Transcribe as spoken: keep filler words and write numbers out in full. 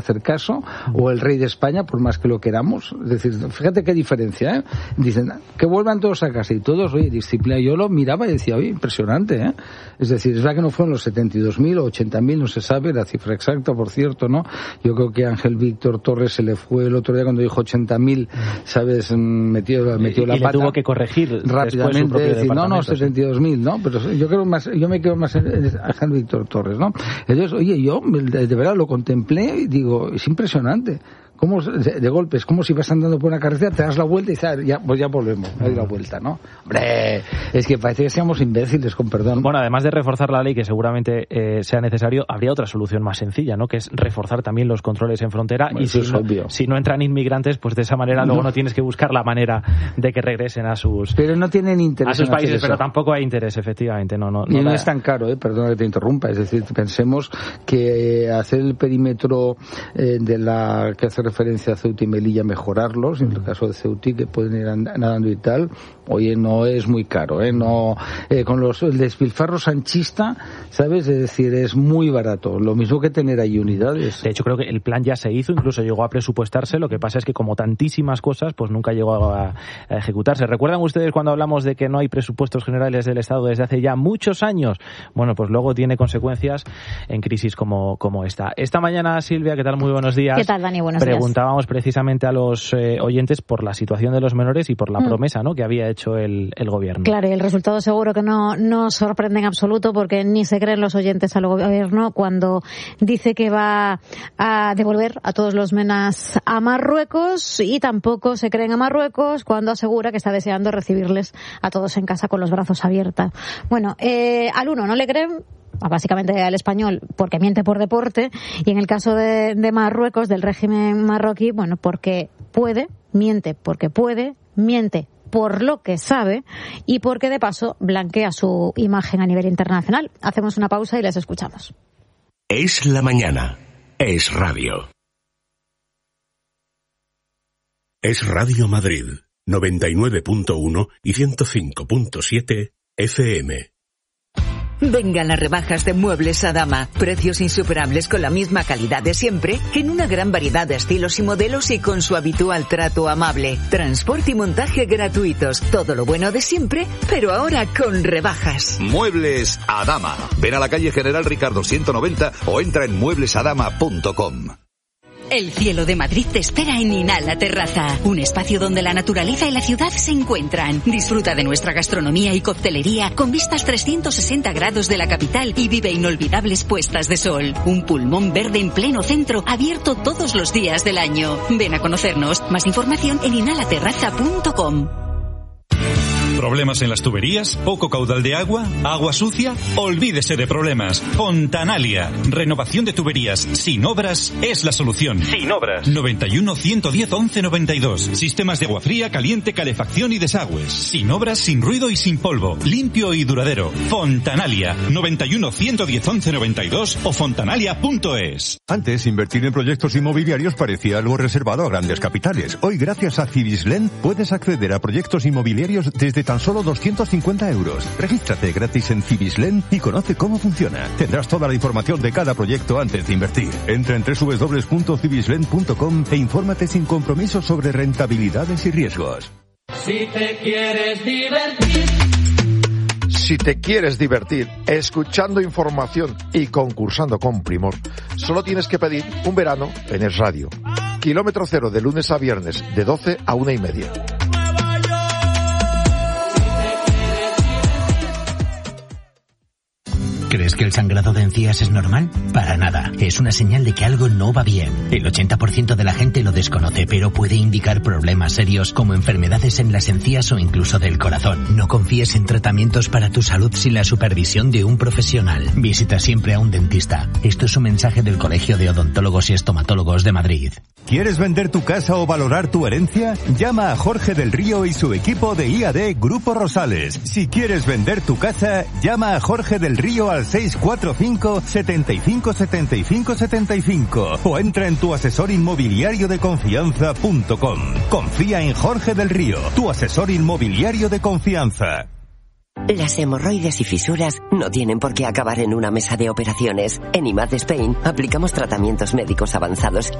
hacer caso, o el rey de España, por más que lo queramos. Es decir, fíjate qué diferencia, ¿eh? Dicen que vuelvan todos a casa y todos, oye, disciplina. Yo lo miraba y decía, oye, impresionante, ¿eh? Es decir, es verdad que no fueron los setenta y dos mil o ochenta mil, no se sabe la cifra exacta, por cierto, ¿no? Yo creo que Ángel Víctor Torres se le fue el otro día cuando dijo ochenta mil, ¿sabes? Metió, metió y, la y pata. Le tuvo que corregir rápidamente, decir, no, no, setenta y dos mil, ¿no? Pero yo creo más, yo me quedo más en Ángel Víctor Torres, ¿no? Entonces, oye, yo de, de verdad lo contemplé y digo, es impresionante. Como de, de golpe, es como si vas andando por una carretera, te das la vuelta y dices, ya, pues ya volvemos, hay la vuelta, ¿no? Hombre, es que parece que seamos imbéciles, con perdón. Bueno, además de reforzar la ley, que seguramente eh, sea necesario, habría otra solución más sencilla, ¿no? Que es reforzar también los controles en frontera. Bueno, y si no, si no entran inmigrantes, pues de esa manera luego no. no tienes que buscar la manera de que regresen a sus... Pero no tienen interés a sus en países, pero tampoco hay interés, efectivamente. No, no, y no, no es tan caro, ¿eh? Perdona que te interrumpa. Es decir, pensemos que hacer el perímetro eh, de la que hace referencia a Ceuta y Melilla, mejorarlos, en el caso de Ceuta, que pueden ir nadando y tal, oye, no es muy caro, ¿eh? No, eh, con los, el despilfarro sanchista, ¿sabes? Es decir, es muy barato, lo mismo que tener ahí unidades. De hecho, creo que el plan ya se hizo, incluso llegó a presupuestarse, lo que pasa es que como tantísimas cosas, pues nunca llegó a, a ejecutarse. ¿Recuerdan ustedes cuando hablamos de que no hay presupuestos generales del Estado desde hace ya muchos años? Bueno, pues luego tiene consecuencias en crisis como, como esta. Esta mañana, Silvia, ¿qué tal? Muy buenos días. ¿Qué tal, Dani? Buenos días. Preguntábamos precisamente a los eh, oyentes por la situación de los menores y por la mm. promesa, ¿no?, que había hecho el, el gobierno. Claro, y el resultado seguro que no nos sorprende en absoluto, porque ni se creen los oyentes al gobierno cuando dice que va a devolver a todos los menas a Marruecos, y tampoco se creen a Marruecos cuando asegura que está deseando recibirles a todos en casa con los brazos abiertos. Bueno, eh, al uno no le creen, básicamente al español, porque miente por deporte, y en el caso de, de Marruecos, del régimen marroquí, bueno, porque puede, miente porque puede, miente por lo que sabe, y porque de paso blanquea su imagen a nivel internacional. Hacemos una pausa y les escuchamos. Es la mañana. Es radio. Es Radio Madrid, noventa y nueve punto uno y ciento cinco punto siete F M. Vengan las rebajas de Muebles Adama. Precios insuperables con la misma calidad de siempre, en una gran variedad de estilos y modelos y con su habitual trato amable. Transporte y montaje gratuitos. Todo lo bueno de siempre, pero ahora con rebajas. Muebles Adama. Ven a la calle General Ricardo ciento noventa o entra en muebles adama punto com. El cielo de Madrid te espera en Inhala Terraza, un espacio donde la naturaleza y la ciudad se encuentran. Disfruta de nuestra gastronomía y coctelería con vistas trescientos sesenta grados de la capital y vive inolvidables puestas de sol. Un pulmón verde en pleno centro, abierto todos los días del año. Ven a conocernos. Más información en inhala terraza punto com. ¿Problemas en las tuberías? ¿Poco caudal de agua? ¿Agua sucia? Olvídese de problemas. Fontanalia. Renovación de tuberías sin obras es la solución. Sin obras. noventa y uno, ciento diez, once noventa y dos. Sistemas de agua fría, caliente, calefacción y desagües. Sin obras, sin ruido y sin polvo. Limpio y duradero. Fontanalia. noventa y uno, ciento diez, once noventa y dos o fontanalia punto es. Antes, invertir en proyectos inmobiliarios parecía algo reservado a grandes capitales. Hoy, gracias a Cibislen, puedes acceder a proyectos inmobiliarios desde tan solo doscientos cincuenta euros. Regístrate gratis en Cibislen y conoce cómo funciona. Tendrás toda la información de cada proyecto antes de invertir. Entra en doble u doble u doble u punto cibislen punto com e infórmate sin compromiso sobre rentabilidades y riesgos. Si te quieres divertir. Si te quieres divertir escuchando información y concursando con primor, solo tienes que pedir un verano en Es Radio. Kilómetro cero de lunes a viernes, de doce a una y media. ¿Crees que el sangrado de encías es normal? Para nada. Es una señal de que algo no va bien. El ochenta por ciento de la gente lo desconoce, pero puede indicar problemas serios como enfermedades en las encías o incluso del corazón. No confíes en tratamientos para tu salud sin la supervisión de un profesional. Visita siempre a un dentista. Esto es un mensaje del Colegio de Odontólogos y Estomatólogos de Madrid. ¿Quieres vender tu casa o valorar tu herencia? Llama a Jorge del Río y su equipo de I A D Grupo Rosales. Si quieres vender tu casa, llama a Jorge del Río al seis cuatro cinco, setenta y cinco, setenta y cinco, setenta y cinco o entra en tu asesor inmobiliario de confianza punto com. Confía en Jorge del Río, tu asesor inmobiliario de confianza. Las hemorroides y fisuras no tienen por qué acabar en una mesa de operaciones. En I M A D Spain aplicamos tratamientos médicos avanzados